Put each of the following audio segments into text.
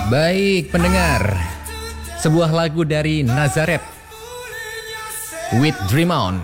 Baik pendengar, sebuah lagu dari Nazareth with Dream On.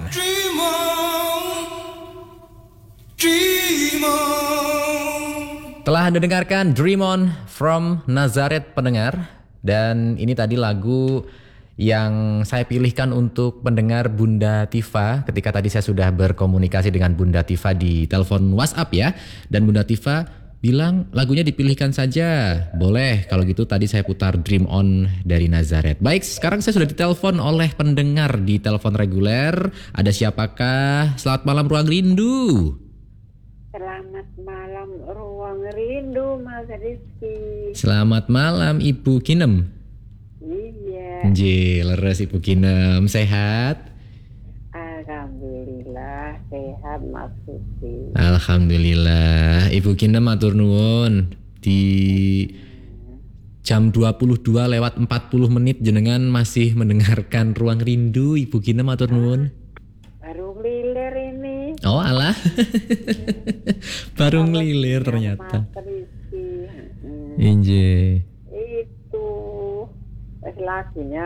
Telah Anda dengarkan Dream On from Nazareth pendengar. Dan ini tadi lagu yang saya pilihkan untuk pendengar Bunda Tifa ketika tadi saya sudah berkomunikasi dengan Bunda Tifa di telepon WhatsApp ya. Dan Bunda Tifa bilang lagunya dipilihkan saja. Boleh, kalau gitu tadi saya putar Dream On dari Nazareth. Baik, sekarang saya sudah ditelepon oleh pendengar di telepon reguler. Ada siapakah? Selamat malam Ruang Rindu. Selamat malam Ruang Rindu, Mas Rizky. Selamat malam Ibu Kinem. Iya. Leres Ibu Kinem, sehat? Alhamdulillah sehat Mas Rizky. Alhamdulillah. Ibu Kinem matur nuwun. Di jam 22 lewat 40 menit jenengan masih mendengarkan Ruang Rindu. Ibu Kinem matur nuwun. Baru ngelilir ini. Oh alah. Baru ngelilir ternyata. Mas Rizky. Inje. Itu lagunya.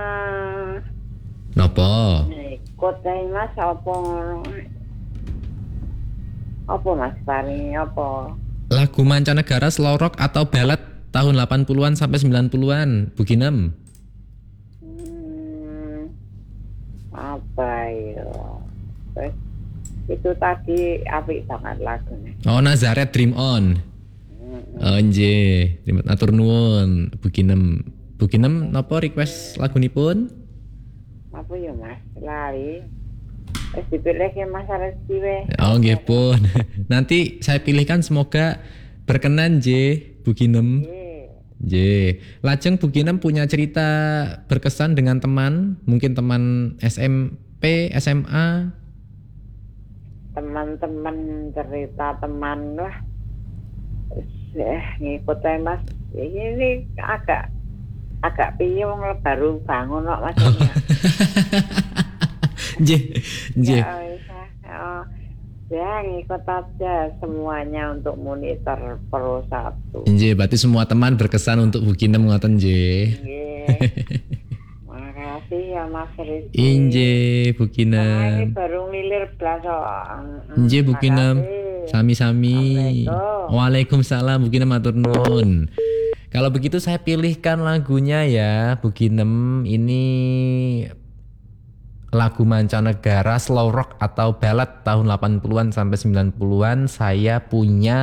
Nopo? Ikut Mas apa Mas paling apa? Lagu mancanegara slow rock atau ballad tahun 80-an sampai 90-an, Bu Kinem. Apa ya? Itu tadi apik banget lagunya. Oh, Nazareth Dream On. Oh nggih, terima atur nuwun Bu Kinem. Bu Kinem napa request lagunipun? Apa ya Mas? Lari. Wis dipilih ke Mas Rizky we. Oh nggih pun. Nanti saya pilihkan semoga berkenan nggih Bu Kinem. Nggih. Lajeng Bu Kinem punya cerita berkesan dengan teman, mungkin teman SMP, SMA. Teman-teman cerita teman lah. Ngikut Mas. Ini agak piye wong baru bangun kok Mas. Nggih. Ya ngikut aja semuanya untuk monitor Pro 1. Nggih, berarti semua teman berkesan untuk Bu Kinem ngoten nggih. Nggih. Makasih ya Mas Rizky. Inggih Bu Kinem. Ini baru ngilir blas kok. Nggih Bu Kinem. Sami-sami. Waalaikumsalam Bu Kinem matur nuwun. Kalau begitu saya pilihkan lagunya ya Bu Kinem. Ini lagu mancanegara slow rock atau ballad tahun 80-an sampai 90-an. Saya punya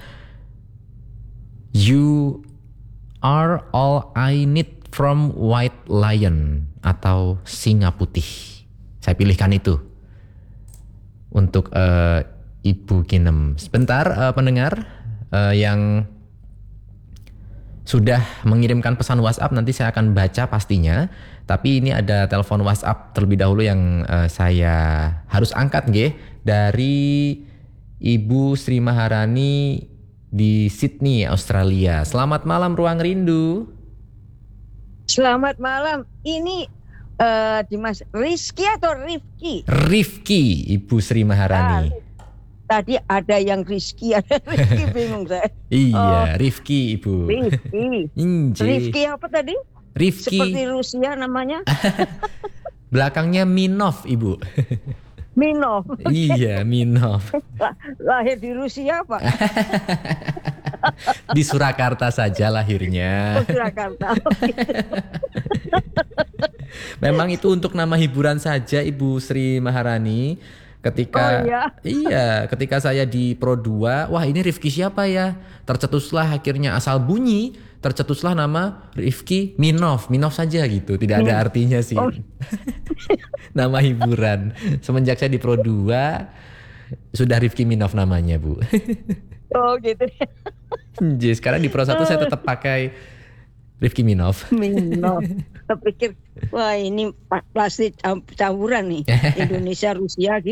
You Are All I Need from White Lion atau Singa Putih. Saya pilihkan itu untuk Ibu Kinem. Sebentar pendengar yang sudah mengirimkan pesan WhatsApp nanti saya akan baca pastinya. Tapi ini ada telepon WhatsApp terlebih dahulu yang saya harus angkat nggih dari Ibu Sri Maharani di Sydney, Australia. Selamat malam Ruang Rindu. Selamat malam. Ini Dimas Rizky atau Rifki? Rifki, Ibu Sri Maharani. Tadi ada yang Rizky, ada Rifki, bingung saya. Iya, Rifki Ibu. Rifki. Rifki apa tadi? Rifki. Seperti Rusia namanya. Belakangnya Minov Ibu. Minov. Iya, Minov. Lahir di Rusia Pak? Di Surakarta saja lahirnya. Surakarta. Memang itu untuk nama hiburan saja Ibu Sri Maharani. Ketika ketika saya di Pro 2, wah ini Rifki siapa ya? Tercetuslah akhirnya asal bunyi, tercetuslah nama Rifki Minov saja gitu. Tidak ada artinya sih. Nama hiburan. Semenjak saya di Pro 2 sudah Rifki Minov namanya, Bu. Oh gitu. Jadi sekarang di Pro 1 saya tetap pakai Rifki Minov. Terpikir wah ini plastik campuran nih Indonesia Rusia gitu.